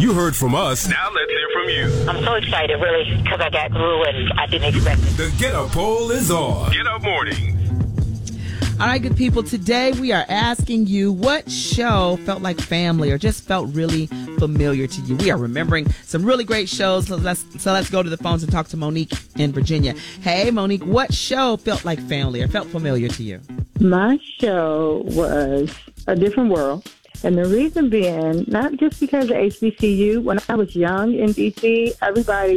You heard from us. Now let's hear from you. I'm so excited, really, because I got through and I didn't expect it. The Get Up poll is on. Get Up Mornings. All right, good people. Today we are asking you what show felt like family or just felt really familiar to you. We are remembering some really great shows. So let's go to the phones and talk to Monique in Virginia. Hey, Monique, what show felt like family or felt familiar to you? My show was A Different World. And the reason being, not just because of HBCU. When I was young in D.C., I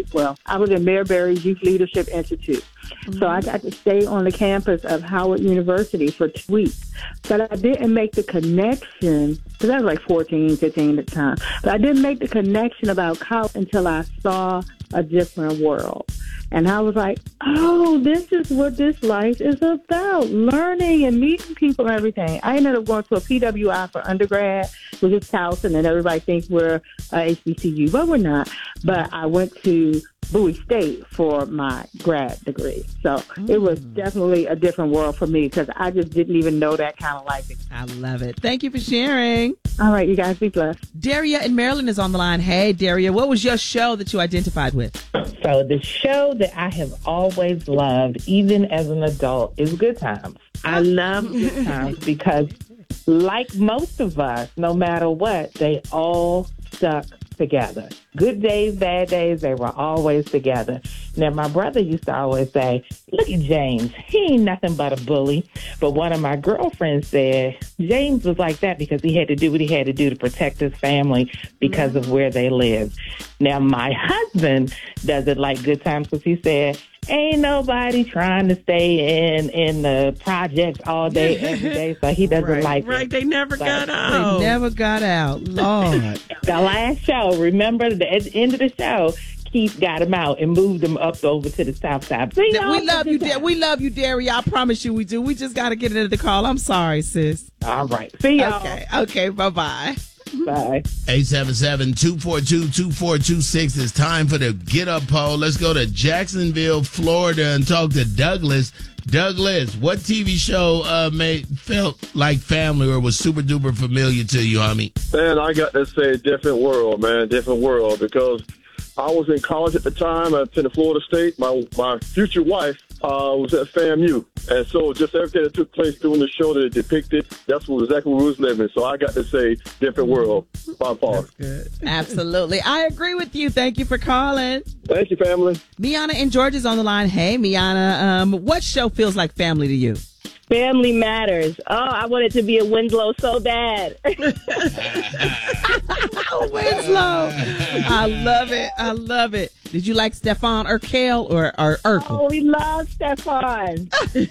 was in Mayor Berry's Youth Leadership Institute. Mm-hmm. So I got to stay on the campus of Howard University for 2 weeks. But I didn't make the connection, because I was like 14, 15 at the time. But I didn't make the connection about college until I saw A Different World. And I was like, oh, this is what this life is about, learning and meeting people and everything. I ended up going to a PWI for undergrad, which is Towson, and everybody thinks we're HBCU, but we're not. But I went to Bowie State for my grad degree. So it was definitely a different world for me because I just didn't even know that kind of life. I love it. Thank you for sharing. All right, you guys be blessed. Daria in Maryland is on the line. Hey, Daria, what was your show that you identified with? So the show that I have always loved, even as an adult, is Good Times. I love Good Times because, like most of us, no matter what, they all stuck together. Good days, bad days, they were always together. Now, my brother used to always say, look at James. He ain't nothing but a bully. But one of my girlfriends said James was like that because he had to do what he had to do to protect his family because of where they lived. Now, my husband does it like Good Times because he said, ain't nobody trying to stay in the projects all day, every day, so he doesn't like it. Right, they never got out. They never got out. Lord. The last show, remember, at the end of the show, Keith got him out and moved him up over to the south side. We love you, We love you, Daria. I promise you we do. We just got to get into the call. I'm sorry, sis. All right. See y'all. Okay, bye-bye. Bye. 877-242-2426. It's time for the Get Up poll. Let's go to Jacksonville, Florida, and talk to Douglas. Douglas, what TV show felt like family or was super duper familiar to you, homie? Man, I got to say Different World, man. Different World, because I was in college at the time. I attended Florida State. My future wife was at FAMU. And so just everything that took place during the show that it depicted, that's exactly where we was living. So I got to say Different World by far. That's good. Absolutely. I agree with you. Thank you for calling. Thank you, family. Miana in Georgia's on the line. Hey, Miana. What show feels like family to you? Family Matters. Oh, I wanted to be a Winslow so bad. Winslow. I love it. Did you like Stefan Urkel or Urkel? Oh, we love Stefan.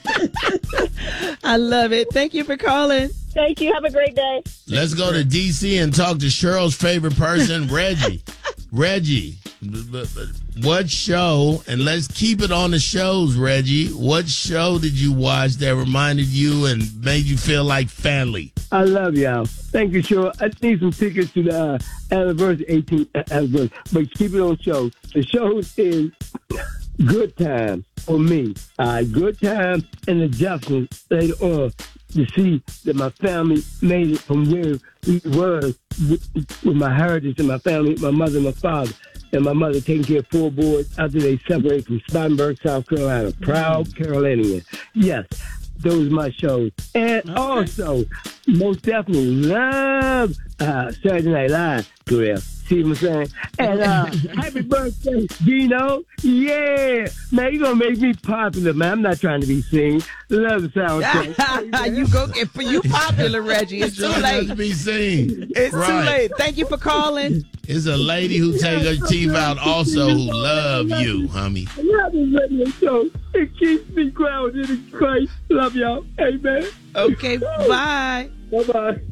I love it. Thank you for calling. Thank you. Have a great day. Let's go to D.C. and talk to Cheryl's favorite person, Reggie. Reggie, what show, and let's keep it on the shows, Reggie, what show did you watch that reminded you and made you feel like family? I love y'all. Thank you, Cheryl. I need some tickets to the anniversary, 18th anniversary, but keep it on show. The show is Good Times for me. Good Times and adjustments later on to see that my family made it from where we were with my heritage and my family, my mother and my father. And my mother taking care of 4 boys after they separated from Spartanburg, South Carolina. Proud Carolinian. Yes, those are my shows. And also, most definitely love Saturday Night Live, Grill. See what I'm saying? And happy birthday, Dino. Yeah. Man, you're going to make me popular, man. I'm not trying to be seen. Love the soundtrack. You go get for you popular, Reggie. It's too late. To be seen. It's too late. Thank you for calling. It's a lady who take her teeth out also who love you, homie. I love this radio show. It keeps me grounded in Christ. Love y'all. Amen. Okay, bye. Bye-bye.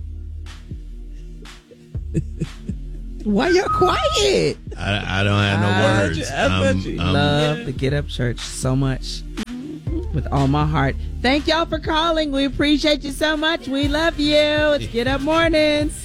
Why you're quiet? I don't have no words. Love the Get Up Church so much. With all my heart. Thank y'all for calling. We appreciate you so much. We love you. It's Get Up Mornings.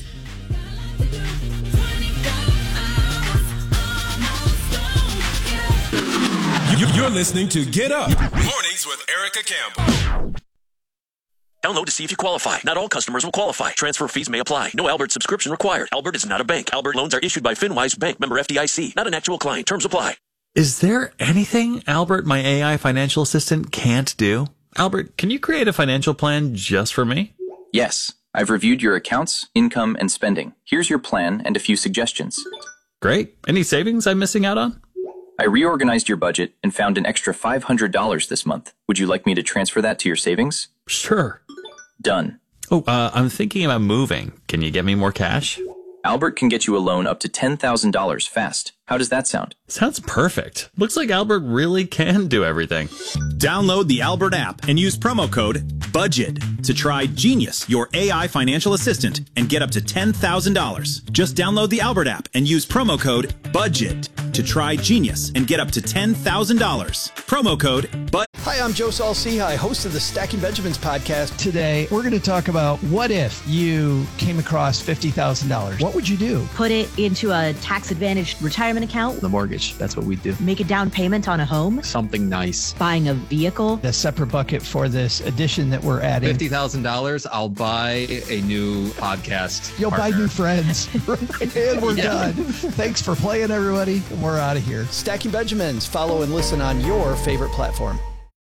You're listening to Get Up Mornings with Erica Campbell. Download to see if you qualify. Not all customers will qualify. Transfer fees may apply. No Albert subscription required. Albert is not a bank. Albert loans are issued by FinWise Bank, member FDIC. Not an actual client. Terms apply. Is there anything Albert, my AI financial assistant, can't do? Albert, can you create a financial plan just for me? Yes. I've reviewed your accounts, income, and spending. Here's your plan and a few suggestions. Great. Any savings I'm missing out on? I reorganized your budget and found an extra $500 this month. Would you like me to transfer that to your savings? Sure. Done. Oh, I'm thinking about moving. Can you get me more cash? Albert can get you a loan up to $10,000 fast. How does that sound? Sounds perfect. Looks like Albert really can do everything. Download the Albert app and use promo code BUDGET to try Genius, your AI financial assistant, and get up to $10,000. Just download the Albert app and use promo code BUDGET to try Genius and get up to $10,000. Promo code BUDGET. Hi, I'm Joe Saul-Sehy, host of the Stacking Benjamins podcast. Today, we're going to talk about what if you came across $50,000? What would you do? Put it into a tax-advantaged retirement account. The mortgage, that's what we do. Make a down payment on a home. Something nice. Buying a vehicle. A separate bucket for this addition that we're adding. $50,000, I'll buy a new podcast You'll partner. buy new friends. And we're done. Thanks for playing, everybody. We're out of here. Stacking Benjamins. Follow and listen on your favorite platform.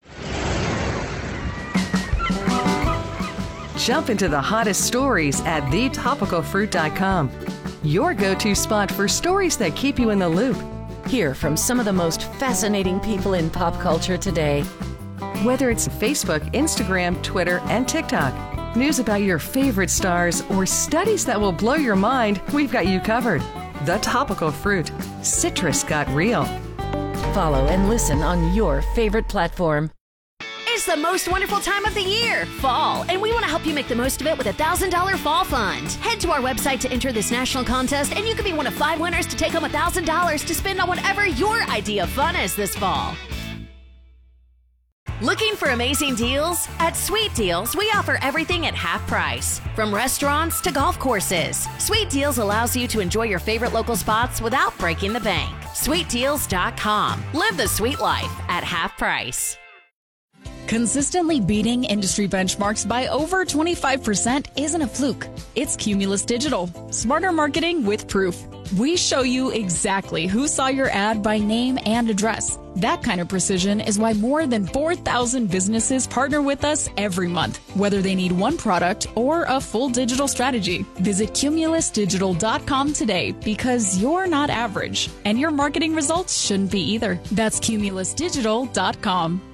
Jump into the hottest stories at thetopicalfruit.com. Your go-to spot for stories that keep you in the loop. Hear from some of the most fascinating people in pop culture today. Whether it's Facebook, Instagram, Twitter, and TikTok, news about your favorite stars, or studies that will blow your mind, we've got you covered. The Topical Fruit. Citrus got real. Follow and listen on your favorite platform. It's the most wonderful time of the year, fall, and we want to help you make the most of it with a $1,000 fall fund. Head to our website to enter this national contest, and you could be one of 5 winners to take home $1,000 to spend on whatever your idea of fun is this fall. Looking for amazing deals? At Sweet Deals, we offer everything at half price, from restaurants to golf courses. Sweet Deals allows you to enjoy your favorite local spots without breaking the bank. SweetDeals.com. Live the sweet life at half price. Consistently beating industry benchmarks by over 25% isn't a fluke. It's Cumulus Digital. Smarter marketing with proof. We show you exactly who saw your ad by name and address. That kind of precision is why more than 4,000 businesses partner with us every month, whether they need one product or a full digital strategy. Visit cumulusdigital.com today because you're not average, and your marketing results shouldn't be either. That's cumulusdigital.com.